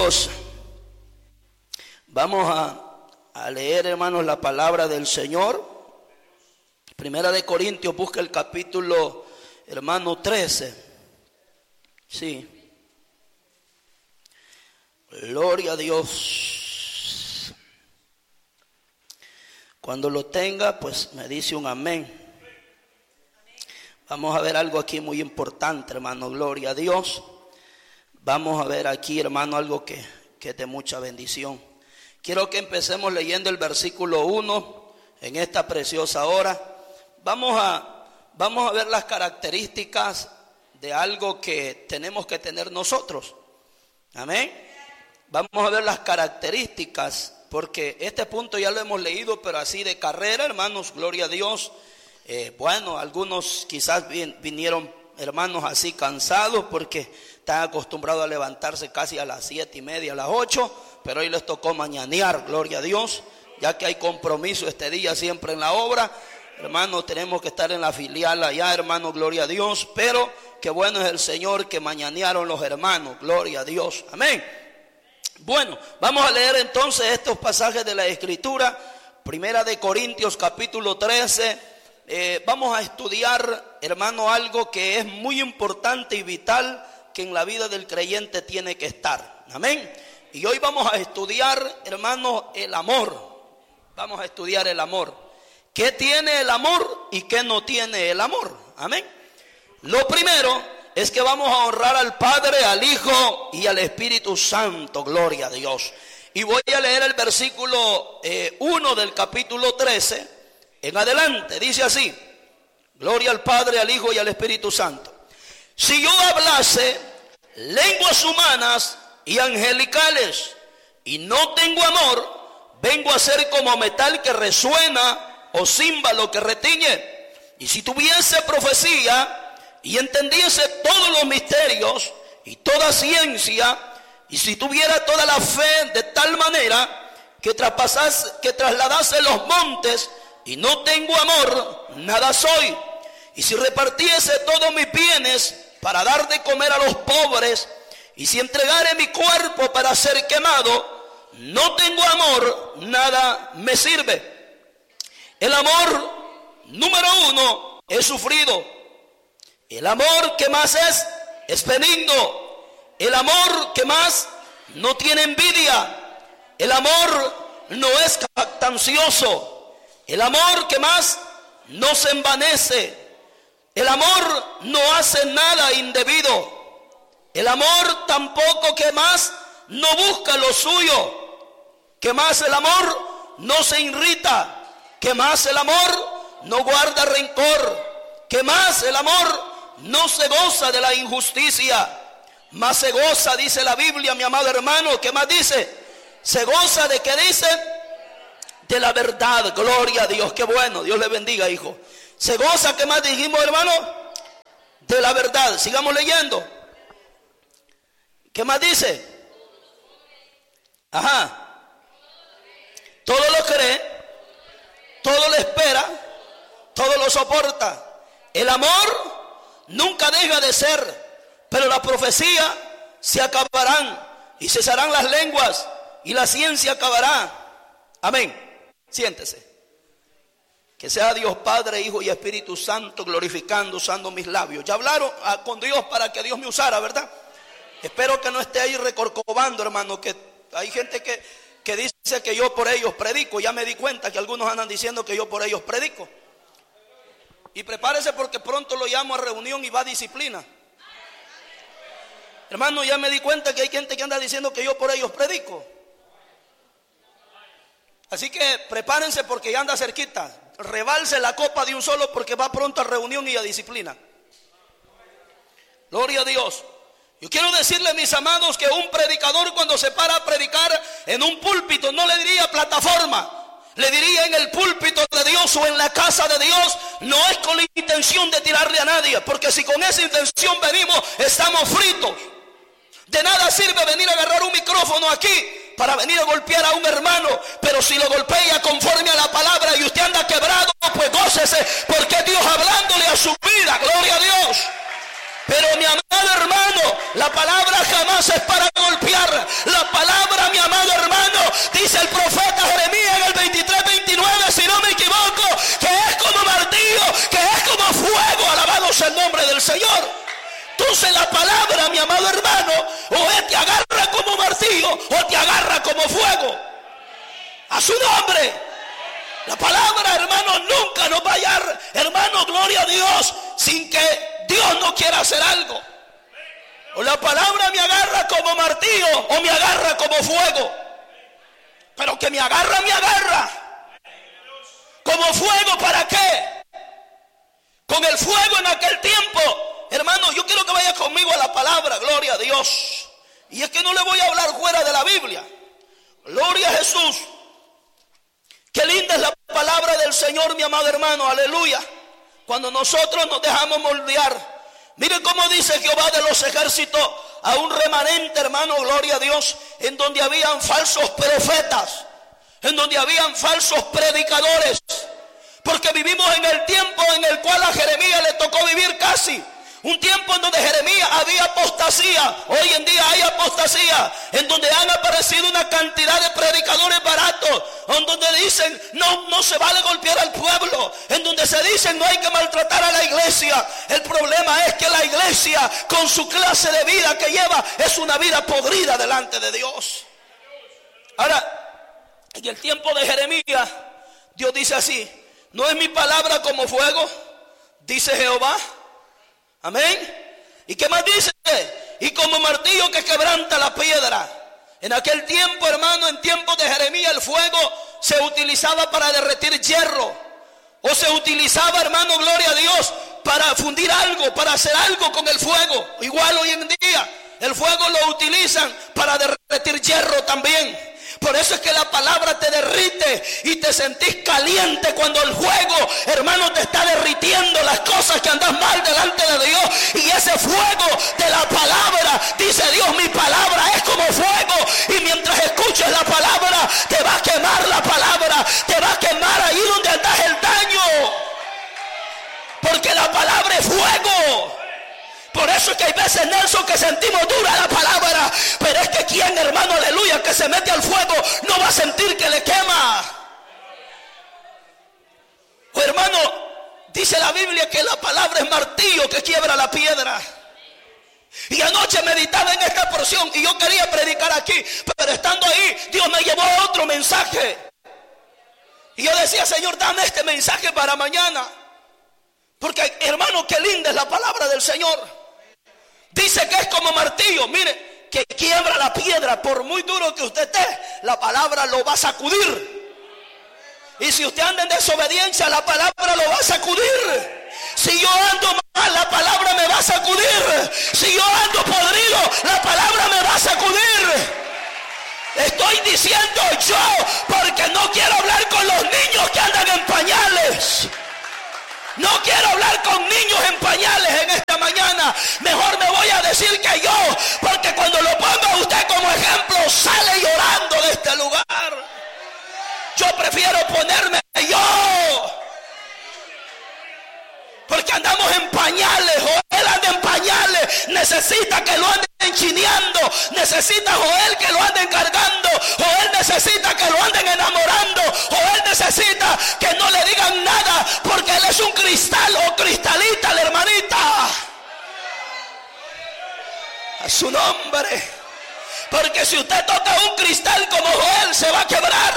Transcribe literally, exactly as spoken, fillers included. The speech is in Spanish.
Dios. Vamos a, a leer, hermanos, la palabra del Señor. Primera de Corintios, busca el capítulo, hermano, trece. Sí. Gloria a Dios. Cuando lo tenga, pues me dice un amén. Vamos a ver algo aquí muy importante, hermano. Gloria a Dios. Vamos a ver aquí, hermano, algo que, que es de mucha bendición. Quiero que empecemos leyendo el versículo uno en esta preciosa hora. Vamos a, vamos a ver las características de algo que tenemos que tener nosotros. Amén. Vamos a ver las características, porque este punto ya lo hemos leído, pero así de carrera, hermanos, gloria a Dios. Eh, bueno, algunos quizás vinieron, hermanos, así cansados porque están acostumbrados a levantarse casi a las siete y media, a las ocho, pero hoy les tocó mañanear, gloria a Dios, ya que hay compromiso este día siempre en la obra. Hermanos, tenemos que estar en la filial allá, hermanos, gloria a Dios, pero qué bueno es el Señor que mañanearon los hermanos, gloria a Dios, amén. Bueno, vamos a leer entonces estos pasajes de la Escritura. Primera de Corintios capítulo trece. Eh, vamos a estudiar, hermano, algo que es muy importante y vital, que en la vida del creyente tiene que estar, amén. Y hoy vamos a estudiar, hermano, el amor. Vamos a estudiar el amor. ¿Qué tiene el amor y qué no tiene el amor? Amén. Lo primero es que vamos a honrar al Padre, al Hijo y al Espíritu Santo, gloria a Dios. Y voy a leer el versículo eh, uno del capítulo trece en adelante. Dice así: gloria al Padre, al Hijo y al Espíritu Santo. Si yo hablase lenguas humanas y angelicales y no tengo amor, vengo a ser como metal que resuena o címbalo que retiñe. Y si tuviese profecía y entendiese todos los misterios y toda ciencia, y si tuviera toda la fe de tal manera que traspasase, que trasladase los montes, y no tengo amor, nada soy. Y si repartiese todos mis bienes para dar de comer a los pobres, y si entregare mi cuerpo para ser quemado, no tengo amor, nada me sirve. El amor, número uno, es sufrido. El amor que más es, es benigno. El amor que más no tiene envidia. El amor no es jactancioso. El amor que más no se envanece. El amor no hace nada indebido. El amor tampoco que más no busca lo suyo. Que más el amor no se irrita. Que más el amor no guarda rencor. Que más el amor no se goza de la injusticia. Más se goza, dice la Biblia, mi amado hermano. ¿Qué más dice? Se goza de, ¿qué dice? De la verdad. Gloria a Dios. Qué bueno. Dios le bendiga, hijo. Se goza, ¿qué más dijimos, hermano? De la verdad. Sigamos leyendo. ¿Qué más dice? Ajá. Todo lo cree, todo lo espera, todo lo soporta. El amor nunca deja de ser, pero la profecía se acabarán y cesarán las lenguas y la ciencia acabará. Amén. Siéntese. Que sea Dios Padre, Hijo y Espíritu Santo glorificando, usando mis labios. Ya hablaron a, con Dios para que Dios me usara, ¿verdad? Espero que no esté ahí recorcovando, hermano, que hay gente que, que dice que yo por ellos predico. Ya me di cuenta que algunos andan diciendo que yo por ellos predico. Y prepárese porque pronto lo llamo a reunión y va a disciplina. Hermano, ya me di cuenta que hay gente que anda diciendo que yo por ellos predico. Así que prepárense porque ya anda cerquita. Rebalse la copa de un solo porque va pronto a reunión y a disciplina. Gloria a Dios. Yo quiero decirle, mis amados, que un predicador cuando se para a predicar en un púlpito no le diría plataforma. Le diría en el púlpito de Dios o en la casa de Dios. No es con la intención de tirarle a nadie, porque si con esa intención venimos, estamos fritos. De nada sirve venir a agarrar un micrófono aquí para venir a golpear a un hermano, pero si lo golpea conforme a la palabra y usted anda quebrado, pues gócese, porque es Dios hablándole a su vida. Gloria a Dios. Pero mi amado hermano, la palabra jamás es para golpear. La palabra o te agarra como fuego. A su nombre. La palabra, hermano, nunca nos va a hallar, hermano, gloria a Dios, sin que Dios no quiera hacer algo. O la palabra me agarra como martillo o me agarra como fuego. Pero que me agarra, me agarra. Como fuego, ¿para qué? Con el fuego en aquel tiempo, hermano, yo quiero que vaya conmigo a la palabra, gloria a Dios. Y es que no le voy a hablar fuera de la Biblia. Gloria a Jesús. Qué linda es la palabra del Señor, mi amado hermano, aleluya. Cuando nosotros nos dejamos moldear. Mire cómo dice Jehová de los ejércitos a un remanente, hermano, gloria a Dios, en donde habían falsos profetas, en donde habían falsos predicadores. Porque vivimos en el tiempo en el cual a Jeremías le tocó vivir casi. Un tiempo en donde Jeremías había apostasía. Hoy en día hay apostasía, en donde han aparecido una cantidad de predicadores baratos, en donde dicen no, no se vale golpear al pueblo, en donde se dicen no hay que maltratar a la iglesia. El problema es que la iglesia, con su clase de vida que lleva, es una vida podrida delante de Dios. Ahora, en el tiempo de Jeremías, Dios dice así: no es mi palabra como fuego, dice Jehová. Amén. ¿Y qué más dice? Y como martillo que quebranta la piedra. En aquel tiempo, hermano, en tiempos de Jeremías, el fuego se utilizaba para derretir hierro. O se utilizaba, hermano, gloria a Dios, para fundir algo, para hacer algo con el fuego. Igual hoy en día, el fuego lo utilizan para derretir hierro también. Por eso es que la palabra te derrite y te sentís caliente cuando el fuego, hermano, te está derritiendo las cosas que andas mal delante de Dios. Y ese fuego de la palabra, dice Dios, mi palabra es como fuego. Y mientras escuches la palabra, te va a quemar la palabra, te va a quemar ahí donde andas el daño. Porque la palabra es fuego. Por eso es que hay veces, Nelson, que sentimos dura la palabra. Pero es que quien, hermano, aleluya, que se mete al fuego, no va a sentir que le quema. O hermano, dice la Biblia que la palabra es martillo que quiebra la piedra. Y anoche meditaba en esta porción y yo quería predicar aquí, pero estando ahí, Dios me llevó a otro mensaje. Y yo decía, Señor, dame este mensaje para mañana. Porque, hermano, qué linda es la palabra del Señor. Dice que es como martillo, mire, que quiebra la piedra. Por muy duro que usted esté, la palabra lo va a sacudir. Y si usted anda en desobediencia, la palabra lo va a sacudir. Si yo ando mal, la palabra me va a sacudir. Si yo ando podrido, la palabra me va a sacudir. Estoy diciendo yo, porque no quiero hablar con los niños que andan en pañales. No quiero hablar con niños en pañales en esta mañana. Mejor me voy a decir que yo, porque cuando lo pongo a usted como ejemplo, sale llorando de este lugar. Yo prefiero ponerme yo, porque andamos en pañales. Joel anda en pañales, necesita que lo anden chineando, necesita Joel que lo anden cargando, Joel necesita que lo anden enamorando, Joel necesita que no le digan nada, porque él es un cristal o cristalita, la hermanita. A su nombre. Porque si usted toca un cristal como